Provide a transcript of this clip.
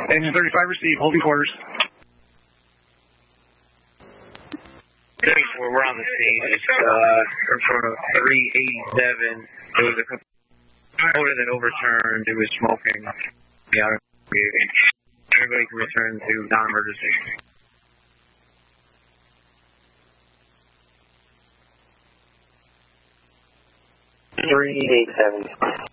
Engine 35 received, holding quarters. We're on the scene. It's from 387. It was a motor that overturned. It was smoking. Yeah, everybody can return to non-emergency. 387.